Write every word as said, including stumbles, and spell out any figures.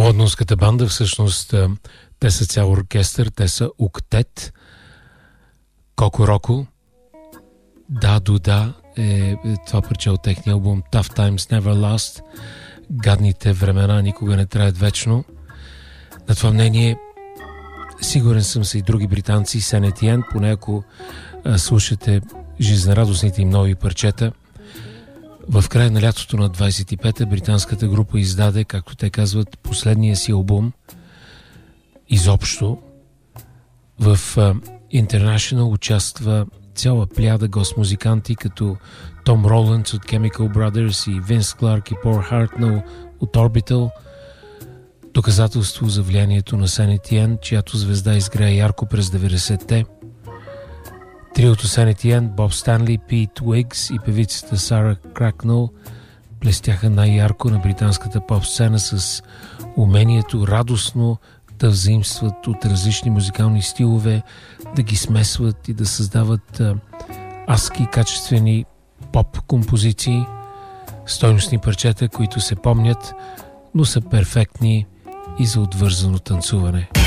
Лондонската банда, всъщност те са цял оркестър, те са октет. Коко Роко, Да Ду Да е това парче от техния албум Tough Times Never Last. Гадните времена никога не траят вечно. На това мнение сигурен съм са и други британци, Сен Етиен, поне ако а, слушате жизнерадостните им нови парчета. В края на лятото на двайсет и пета британската група издаде, както те казват, последния си албум изобщо. В uh, International участва цяла пляда гост-музиканти, като Том Роландс от Chemical Brothers и Винс Кларк и Пол Хартнел от Orbital. Доказателство за влиянието на Сен Етиен, чиято звезда изгря ярко през деветдесетте. Триото Сен Етиен, Боб Станли, Пит Уигс и певицата Сара Кракнел блестяха най-ярко на британската поп-сцена с умението радостно да взаимстват от различни музикални стилове, да ги смесват и да създават а, адски качествени поп-композиции, стойностни парчета, които се помнят, но са перфектни и за отвързано танцуване.